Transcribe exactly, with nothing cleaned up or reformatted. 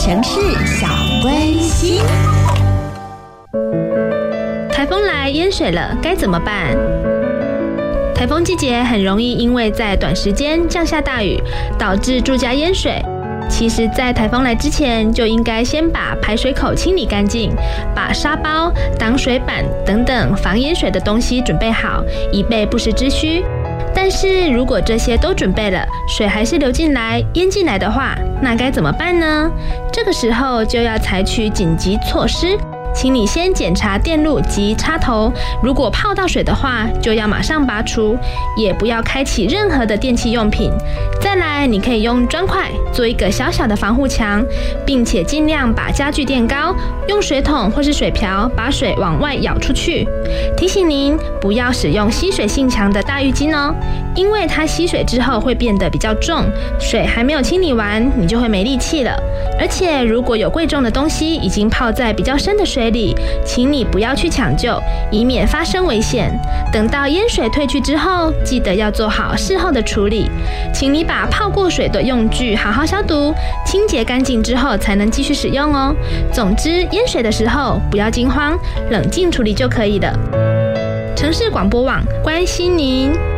城市小关心。 台风来淹水了，该怎么办？台风季节很容易因为在短时间降下大雨，导致住家淹水。其实，在台风来之前，就应该先把排水口清理干净，把沙包、挡水板等等防淹水的东西准备好，以备不时之需。但是如果这些都准备了，水还是流进来、淹进来的话，那该怎么办呢？这个时候就要采取紧急措施。请你先检查电路及插头，如果泡到水的话，就要马上拔除，也不要开启任何的电器用品。再来，你可以用砖块做一个小小的防护墙，并且尽量把家具垫高，用水桶或是水瓢把水往外舀出去。提醒您不要使用吸水性强的大浴巾哦，因为它吸水之后会变得比较重，水还没有清理完，你就会没力气了。而且如果有贵重的东西已经泡在比较深的水里，请你不要去抢救，以免发生危险。等到淹水退去之后，记得要做好事后的处理，请你把泡过水的用具好好消毒，清洁干净之后才能继续使用哦。总之，淹水的时候不要惊慌，冷静处理就可以了。城市广播网关心您。